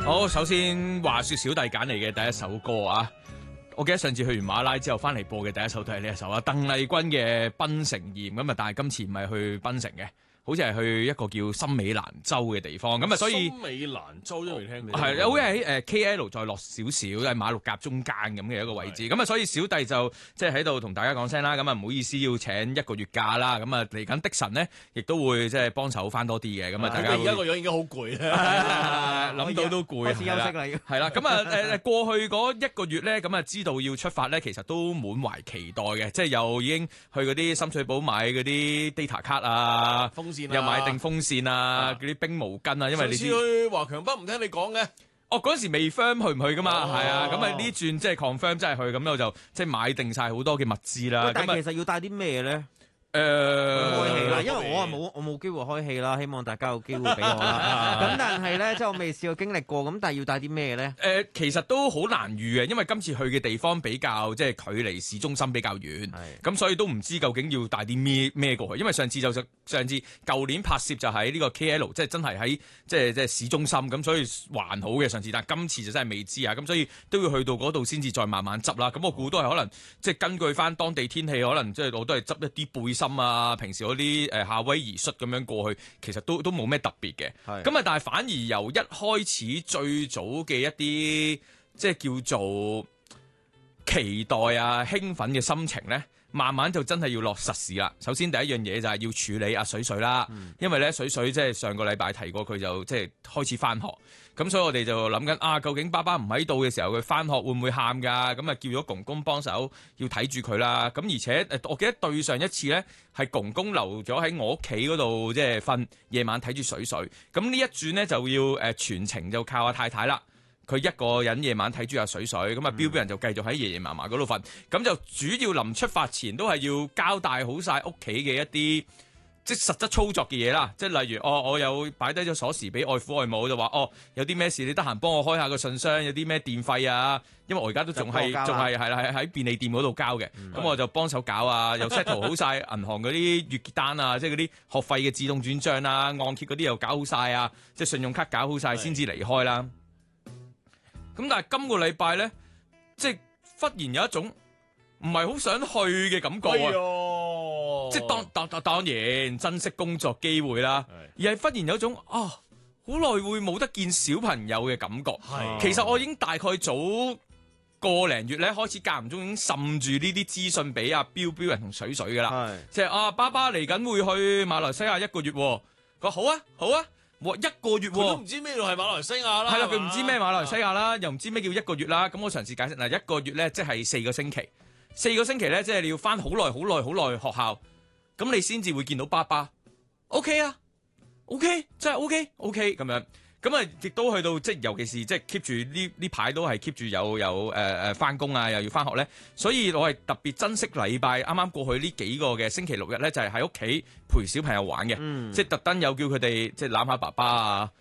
好，首先話說小弟揀嚟嘅第一首歌啊，我記得上次去完馬拉之後翻嚟播嘅第一首都係呢一首啊，鄧麗君嘅《檳城艷》咁啊，但係今次唔係去檳城嘅。好似係去一個叫森美蘭州嘅地方，咁啊所以森美蘭州都未聽過。 係，好似喺KL 再落少少，喺馬六甲中間咁嘅一個位置。咁啊，所以小弟就即係喺度同大家講聲啦。咁啊，唔好意思要請一個月假啦。咁啊，嚟緊的神呢，亦都會即係幫手翻多啲嘅。咁啊，大家而家個樣已經好攰啦， 諗到都攰， 開始休息啦。 係啦，咁啊過去嗰一個月咧，咁啊知道要出發咧，其實都滿懷期待嘅，即係又已經去嗰啲深水埗買嗰啲 data 卡啊。又買定風扇啊，嗰啲冰毛巾啊，因為你知去華強北唔聽你講嘅， 嗰陣時未 firm 去唔去噶嘛，係啊，咁啊呢轉即係 confirm 真係去，咁我就即係買定晒好多嘅物資啦。 但係其實要帶啲咩咧？開戲啦，因為我冇機會開戲啦，希望大家有機會俾我啦。咁但係咧，即係我未試過經歷過，咁但係要帶啲咩咧？ 其實都好難預嘅，因為今次去嘅地方比較即係距離市中心比較遠，咁所以都唔知究竟要帶啲咩過去。因為上次舊年拍攝就喺呢個 KL， 即係真係喺即係市中心，咁所以還好嘅上次，但係今次就真係未知啊，咁所以都要去到嗰度先至再慢慢執啦。咁我估都係可能即係根據翻當地天氣，可能即係我都係執一啲背心啊，平時嗰啲夏威夷恤咁樣過去，其實都冇咩特別嘅。咁啊，但係反而由一開始最早嘅一啲即係叫做期待啊、興奮嘅心情咧，慢慢就真係要落實事啦。首先第一樣嘢就係要處理阿水水啦，因為咧水水即係上個禮拜提過佢就即係開始返學，咁所以我哋就諗緊究竟爸爸唔喺度嘅時候佢返學會唔會喊㗎？咁啊叫咗公公幫手要睇住佢啦。咁而且我記得對上一次咧係公公留咗喺我屋企嗰度即係瞓，夜晚睇住水水。咁呢一轉咧就要全程就靠阿太太啦。佢一個人夜晚睇住阿水水，咁啊標人就繼續喺爺爺嫲嫲嗰度瞓，咁就主要臨出發前都係要交代好晒屋企嘅一啲即係實質操作嘅嘢啦，即係例如我有擺低咗鎖匙俾外父外母，就話有啲咩事你得閒幫我開下個信箱，有啲咩電費啊，因為我而家都仲係喺便利店嗰度交嘅，咁我就幫手搞啊，又 settle 好晒銀行嗰啲月結單啊，即係嗰啲學費嘅自動轉帳啊，按揭嗰啲又搞好晒啊，即係信用卡搞好晒先至離開啦。咁但係今個禮拜咧，即係忽然有一種唔係好想去嘅感覺即係當然珍惜工作機會啦，而係忽然有一種好耐會冇得見小朋友嘅感覺。其實我已經大概早個零月咧開始間唔中已經滲住呢啲資訊俾阿標人同水水噶啦，即係爸爸嚟緊會去馬來西亞1個月，佢話好啊，1個月佢都唔知咩度係馬來西亞啦， 係啦，佢唔知咩馬來西亞啦，又唔知咩叫1個月啦。咁我嘗試解釋嗱，1個月咧即係4個星期，4個星期咧即係你要翻好耐學校，咁你先至會見到爸爸。OK 啊 ，OK 真係 OK 咁樣。咁啊，亦都去到即係尤其是即係 keep 住呢排都係 keep 住有翻工啊，又要翻學咧，所以我係特別珍惜禮拜啱啱過去呢幾個嘅星期六日咧，就係喺屋企陪小朋友玩嘅，即係特登有叫佢哋即係攬下爸爸啊，